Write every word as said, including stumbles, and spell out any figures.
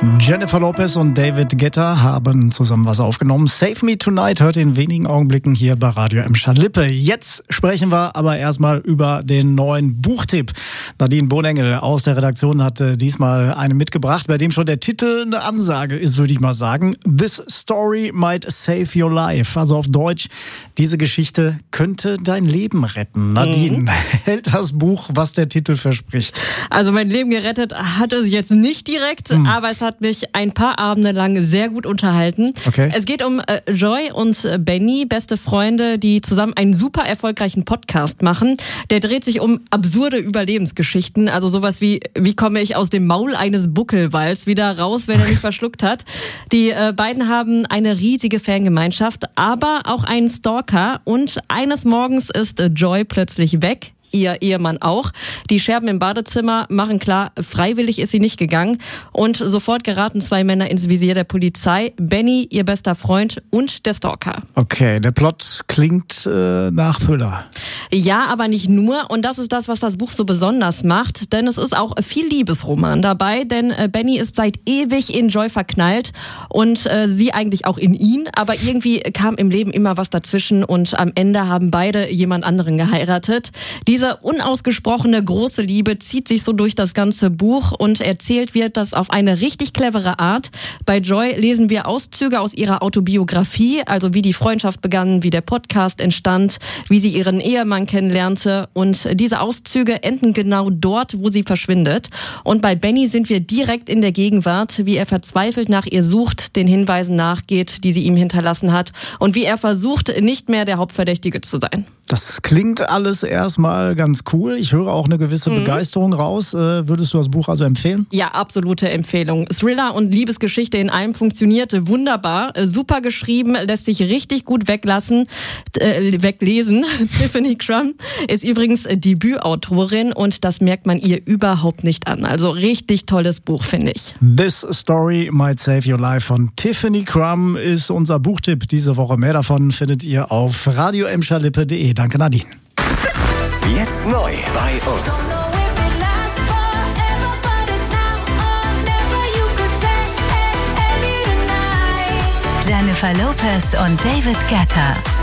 Jennifer Lopez und David Guetta haben zusammen was aufgenommen. Save Me Tonight hört ihr in wenigen Augenblicken hier bei Radio Emscher Lippe. Jetzt sprechen wir aber erstmal über den neuen Buchtipp. Nadine Bohnengel aus der Redaktion hat diesmal einen mitgebracht, bei dem schon der Titel eine Ansage ist, würde ich mal sagen. This story might save your life. Also auf Deutsch, diese Geschichte könnte dein Leben retten. Nadine, mhm. hält das Buch, was der Titel verspricht? Also mein Leben gerettet hat es jetzt nicht direkt, mhm. aber es hat mich ein paar Abende lang sehr gut unterhalten. Okay. Es geht um äh, Joy und äh, Benny, beste Freunde, die zusammen einen super erfolgreichen Podcast machen. Der dreht sich um absurde Überlebensgeschichten, also sowas wie, wie komme ich aus dem Maul eines Buckelwals wieder raus, wenn er mich verschluckt hat. Die äh, beiden haben eine riesige Fangemeinschaft, aber auch einen Stalker, und eines Morgens ist äh, Joy plötzlich weg. Ihr Ehemann auch. Die Scherben im Badezimmer machen klar, freiwillig ist sie nicht gegangen. Und sofort geraten zwei Männer ins Visier der Polizei. Benny, ihr bester Freund, und der Stalker. Okay, der Plot klingt äh, nach Thriller. Ja, aber nicht nur. Und das ist das, was das Buch so besonders macht. Denn es ist auch viel Liebesroman dabei. Denn äh, Benny ist seit ewig in Joy verknallt. Und äh, sie eigentlich auch in ihn. Aber irgendwie kam im Leben immer was dazwischen. Und am Ende haben beide jemand anderen geheiratet. Diese Diese unausgesprochene große Liebe zieht sich so durch das ganze Buch, und erzählt wird das auf eine richtig clevere Art. Bei Joy lesen wir Auszüge aus ihrer Autobiografie, also wie die Freundschaft begann, wie der Podcast entstand, wie sie ihren Ehemann kennenlernte, und diese Auszüge enden genau dort, wo sie verschwindet. Und bei Benny sind wir direkt in der Gegenwart, wie er verzweifelt nach ihr sucht, den Hinweisen nachgeht, die sie ihm hinterlassen hat, und wie er versucht, nicht mehr der Hauptverdächtige zu sein. Das klingt alles erstmal ganz cool. Ich höre auch eine gewisse mhm. Begeisterung raus. Äh, würdest du das Buch also empfehlen? Ja, absolute Empfehlung. Thriller und Liebesgeschichte in einem funktionierte wunderbar. Super geschrieben, lässt sich richtig gut weglassen, äh, weglesen. Tiffany Crum ist übrigens Debütautorin, und das merkt man ihr überhaupt nicht an. Also richtig tolles Buch, finde ich. This Story Might Save Your Life von Tiffany Crum ist unser Buchtipp diese Woche. Mehr davon findet ihr auf radio emscher lippe punkt de. Danke, Nadine. Jetzt neu bei uns. Jennifer Lopez und David Guetta.